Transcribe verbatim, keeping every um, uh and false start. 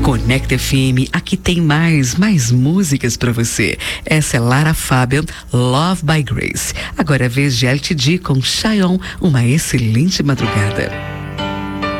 Conecta F M, aqui tem mais, mais músicas pra você. Essa é Lara Fabian, Love by Grace. Agora é a vez de L T D com Chayon, uma excelente madrugada.